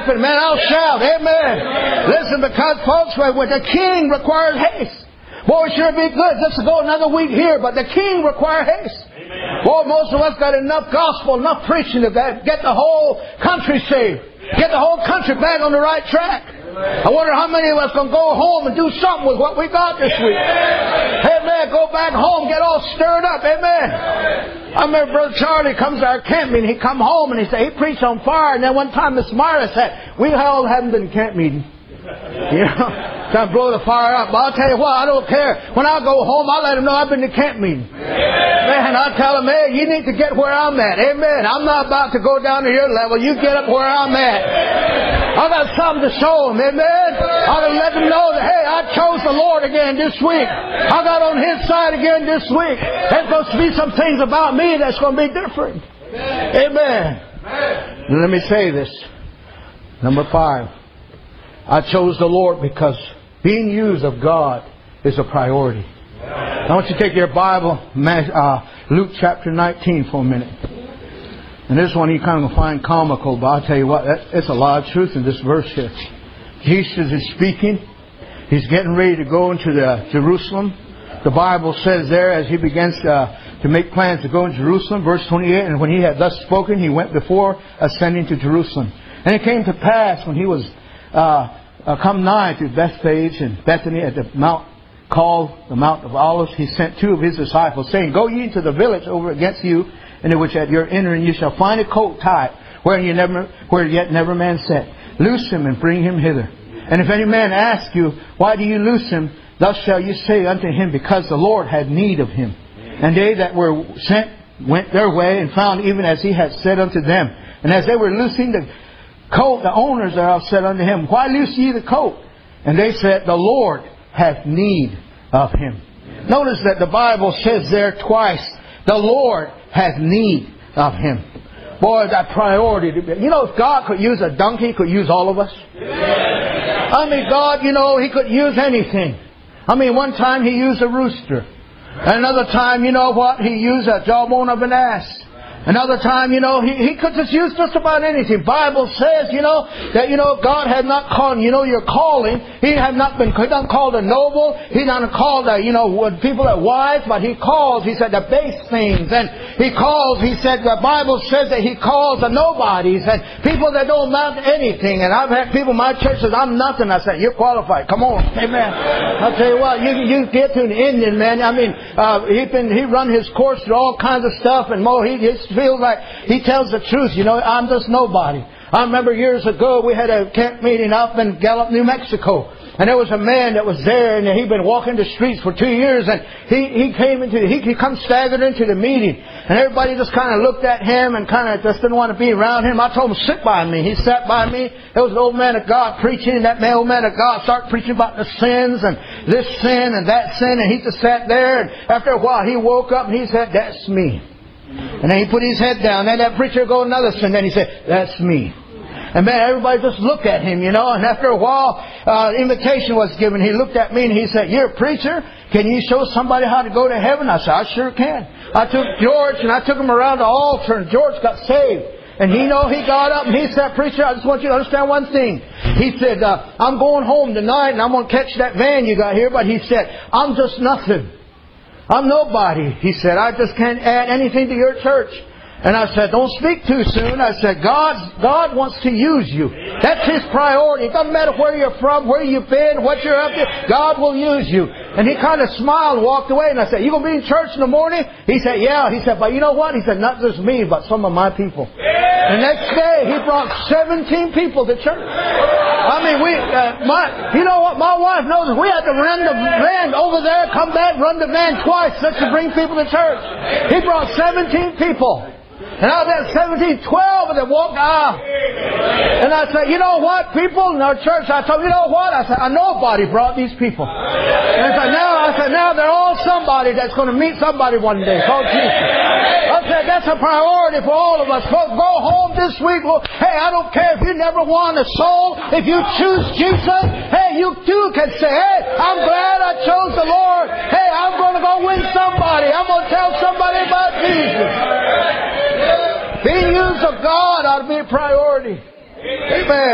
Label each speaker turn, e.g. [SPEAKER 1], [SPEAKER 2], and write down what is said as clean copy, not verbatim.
[SPEAKER 1] happen, man, I'll shout. Amen. Listen, because folks, when the king requires haste. Boy, sure it'd be good just to go another week here, but the king requires haste. Boy, most of us got enough gospel, enough preaching to get the whole country saved. Get the whole country back on the right track. I wonder how many of us can go home and do something with what we got this week. Amen. Go back home, get all stirred up. Amen. I remember Brother Charlie comes to our camp meeting. He come home and he said, he preached on fire. And then one time Miss Myra said, we all haven't been in camp meeting. You know, trying to blow the fire up. But I'll tell you what, I don't care. When I go home, I let them know I've been to camp meeting. Man, I tell them, hey, you need to get where I'm at. Amen. I'm not about to go down to your level. You get up where I'm at. I got something to show them. Amen. I got to let them know that, hey, I chose the Lord again this week. I got on His side again this week. There's supposed to be some things about me that's going to be different. Amen. And let me say this. Number 5. I chose the Lord because being used of God is a priority. I want you to take your Bible, Luke chapter 19 for a minute. And this one you kind of find comical, but I'll tell you what, it's a lot of truth in this verse here. Jesus is speaking. He's getting ready to go into Jerusalem. The Bible says there as He begins to make plans to go into Jerusalem, verse 28, and when He had thus spoken, He went before ascending to Jerusalem. And it came to pass when He was come nigh to Bethphage and Bethany at the mount called the Mount of Olives, He sent 2 of His disciples, saying, go ye into the village over against you, into which at your entering you shall find a colt tied, where yet never man sat. Loose him and bring him hither. And if any man ask you, why do you loose him? Thus shall you say unto him, because the Lord had need of him. And they that were sent went their way and found even as He had said unto them. And as they were loosing the colt, the owners thereof said unto him, why loose ye the colt? And they said, the Lord hath need of him. Notice that the Bible says there twice, the Lord hath need of him. Boy, that priority. You know, if God could use a donkey, He could use all of us. I mean, God, you know, He could use anything. I mean, one time He used a rooster. Another time, you know what? He used a jawbone of an ass. Another time, you know, he could just use just about anything. Bible says, you know, that, you know, God had not called, you know, your calling. He not called a noble. He not called, you know, people that wise, but He calls, He said, the base things. And He calls, He said, the Bible says that He calls the nobodies and people that don't amount to anything. And I've had people in my church says, I'm nothing. I said, you're qualified. Come on. Amen. I'll tell you what, you get to an Indian, man. I mean, he run his course through all kinds of stuff and more. He feels like he tells the truth. You know, I'm just nobody. I remember years ago we had a camp meeting up in Gallup, New Mexico. And there was a man that was there, and he'd been walking the streets for 2 years, and he come staggered into the meeting, and everybody just kind of looked at him and kind of just didn't want to be around him. I told him, sit by me. He sat by me. There was an old man of God preaching, and that old man of God started preaching about the sins and this sin and that sin, and he just sat there, and after a while he woke up and he said, that's me. And then he put his head down, and that preacher go another sin, then he said, that's me. And man, everybody just looked at him, you know. And after a while, invitation was given. He looked at me and he said, you're a preacher? Can you show somebody how to go to heaven? I said, I sure can. I took George and I took him around the altar, and George got saved. And he got up and he said, preacher, I just want you to understand one thing. He said, I'm going home tonight and I'm going to catch that van you got here. But he said, I'm just nothing. I'm nobody. He said, I just can't add anything to your church. And I said, don't speak too soon. I said, God wants to use you. That's His priority. It doesn't matter where you're from, where you've been, what you're up to. God will use you. And he kind of smiled and walked away. And I said, you going to be in church in the morning? He said, yeah. He said, but you know what? He said, not just me, but some of my people. The next day, he brought 17 people to church. I mean, you know what? My wife knows this. We had to run the van over there, come back, run the van twice just to bring people to church. He brought 17 people. And out of that 17, 12 of them walked out. And I said, you know what, people in our church, I told you know what? I said, nobody brought these people. And I said, now they're all somebody that's going to meet somebody one day called Jesus. I said, that's a priority for all of us. Folks, go home this week. Well, hey, I don't care if you never won a soul. If you choose Jesus, hey, you too can say, hey, I'm glad I chose the Lord. Hey, I'm going to go win somebody. I'm going to tell somebody about Jesus. Being used of God ought to be a priority. Amen.